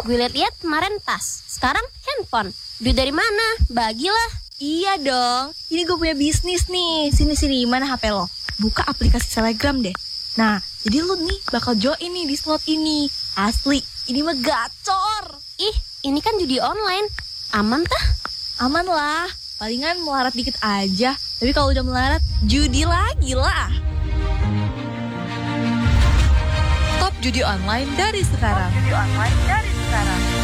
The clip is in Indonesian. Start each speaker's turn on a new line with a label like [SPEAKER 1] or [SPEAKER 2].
[SPEAKER 1] Gue liat-liat kemarin tas, sekarang handphone. Duit dari mana? Bagilah.
[SPEAKER 2] Iya dong, ini gue punya bisnis nih. Sini, mana HP lo? Buka aplikasi Telegram deh. Nah, jadi lu nih bakal join nih di slot ini. Asli, ini mah gacor.
[SPEAKER 1] Ih, ini kan judi online. Aman tah?
[SPEAKER 2] Aman lah, palingan melarat dikit aja. Tapi kalau udah melarat, judi lagi lah.
[SPEAKER 3] Top judi online dari sekarang.